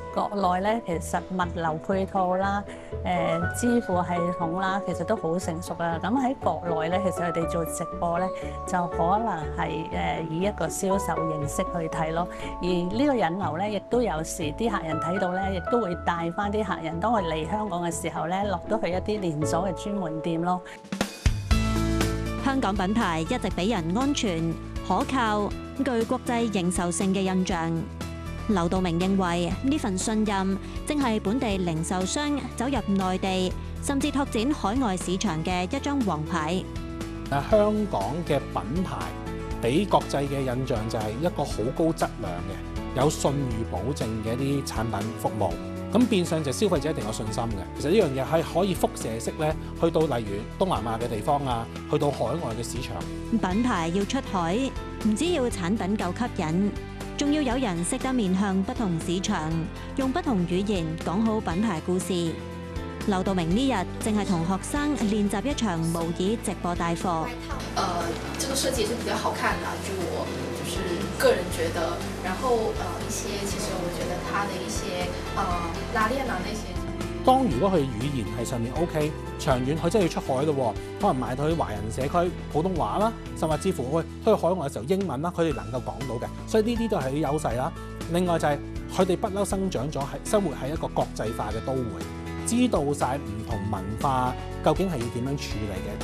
國內咧，其實物流配套啦、支付系統啦，其實都好成熟啦。咁喺國內咧，其實佢哋做直播咧，就可能係以一個銷售形式去睇咯。而呢個引流咧，亦都有時啲客人睇到咧，亦都會帶翻啲客人，當佢嚟香港嘅時候咧，落到去一啲連鎖嘅專門店咯。 香港品牌一直俾人安全、可靠、具國際認受性嘅印象。劉道明認為呢份信任正係本地零售商走入內地，甚至拓展海外市場嘅一張王牌。 香港嘅品牌俾國際嘅印象就係一個好高質量嘅、有信譽保證嘅一啲產品服務。咁變相就消費者一定有信心嘅。其實呢樣嘢係可以輻射式咧，去到例如東南亞嘅地方啊，去到海外嘅市場。 品牌要出海，唔只要產品夠吸引，仲要有人識得面向不同市場，用不同語言講好品牌故事。劉道明呢日正係同學生練習一場模擬直播帶貨。 這個設計是比較好看的，就我就是個人覺得。然後一些其實我覺得它的一些拉鏈啊那些。 當如果佢語言係上面 OK， 長遠佢真係要出海咯，可能賣到去華人社區普通話啦，甚至乎去海外嘅時候英文啦，佢哋能夠講到嘅，所以呢啲都係啲優勢啦。另外就係佢哋不嬲生長咗係生活喺一個國際化嘅都會，知道晒唔同文化究竟係要點樣處理嘅。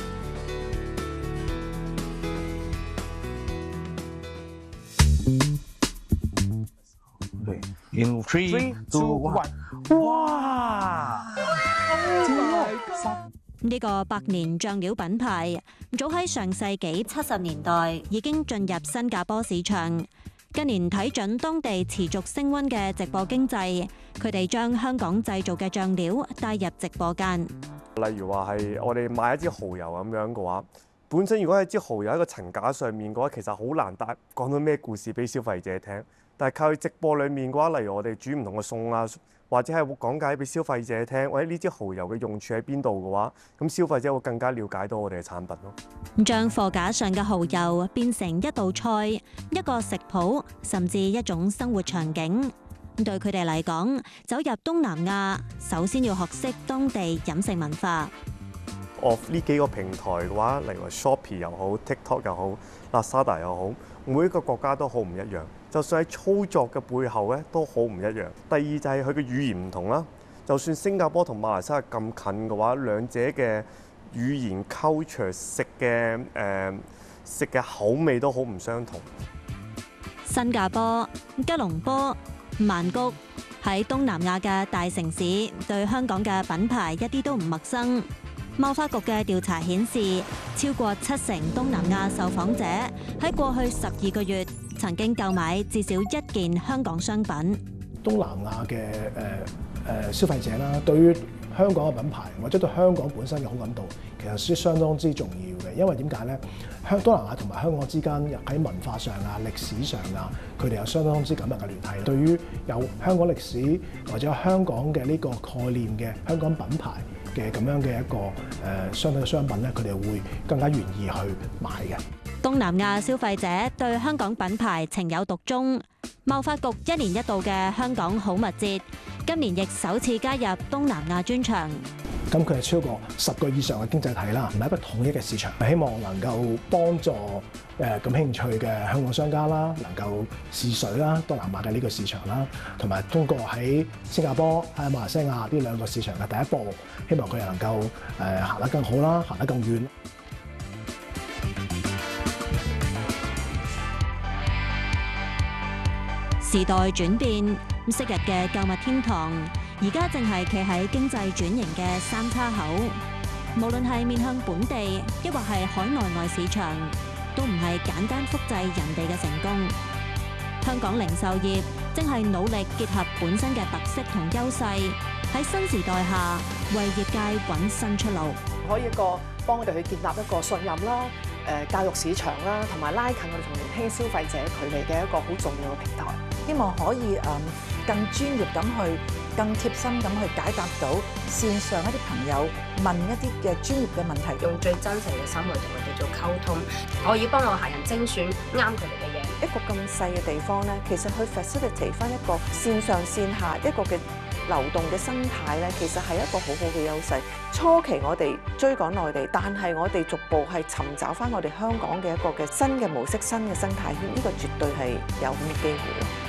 In 3, 2, 1，哇！ 呢個百年醬料品牌，早喺上世紀70年代已經進入新加坡市場。近年睇準當地持續升溫嘅直播經濟，佢哋將香港製造嘅醬料帶入直播間。 例如話係我哋買一支蠔油咁樣嘅話，本身如果係支蠔油喺個層架上面嘅話，其實好難講到咩故事俾消費者聽。但係靠佢直播裡面嘅話，例如我哋煮唔同嘅餸啊，或者係會講解俾消費者聽，或者呢支蠔油嘅用處喺邊度嘅話，咁消費者會更加了解到我哋嘅產品咯。 將貨架上嘅蠔油變成一道菜、一個食譜，甚至一種生活場景。對佢哋嚟講，走入東南亞，首先要學識當地飲食文化。 呢幾個平台嘅話，例如 Shopee 又好、TikTok 又好、Lazada 又好，每一個國家都好唔一樣。就算喺操作嘅背後咧，都好唔一樣。第二就係佢嘅語言唔同啦。就算新加坡同馬來西亞咁近嘅話，兩者嘅語言 culture 食嘅口味都好唔相同。 新加坡、吉隆坡、曼谷喺東南亞嘅大城市，對香港嘅品牌一啲都唔陌生。貿發局嘅調查顯示，超過70%東南亞受訪者喺過去12個月曾經購買至少一件香港商品。 東南亞嘅消費者啦，對於香港嘅品牌或者對香港本身嘅好感度，其實係相當之重要嘅。因為點解咧？東南亞同埋香港之間喺文化上啊、歷史上啊，佢哋有相當之緊密嘅聯繫。對於有香港歷史或者有香港嘅呢個概念嘅香港品牌嘅咁樣嘅一個相對嘅商品咧，佢哋會更加願意去買嘅。 東南亞消費者對香港品牌情有獨鍾。貿發局1年1度嘅香港好物節，今年亦首次加入東南亞專場。 咁佢係超過10個以上嘅經濟體啦，唔係一個統一嘅市場。希望能夠幫助感興趣嘅香港商家啦，能夠試水啦，東南亞嘅呢個市場啦，同埋通過喺新加坡、喺馬來西亞呢兩個市場嘅第一步，希望佢哋能夠行得更好啦，行得更遠。 時代轉變，昔日嘅購物天堂，而家正係企喺經濟轉型嘅三叉口。無論係面向本地，抑或係海內外市場，都唔係簡單複製人哋嘅成功。香港零售業正係努力結合本身嘅特色同優勢，喺新時代下為業界揾新出路。 可以幫我哋去建立一個信任啦。教育市場啦，同埋拉近我哋同年輕消費者佢哋嘅一個好重要嘅平台。 希望可以更專業咁去、更貼心咁去解答到線上一啲朋友問一啲嘅專業嘅問題， 用最真誠嘅心去同佢哋做溝通，可以幫我客人精選啱佢哋嘅嘢。 一個咁細嘅地方咧，其實去 facilitate 翻一個線上線下一個嘅流動嘅生態咧，其實係一個好好嘅優勢。初期我哋追趕內地，但係我哋逐步係尋找翻我哋香港嘅一個嘅新嘅模式、新嘅生態圈，呢個絕對係有咁嘅機會咯。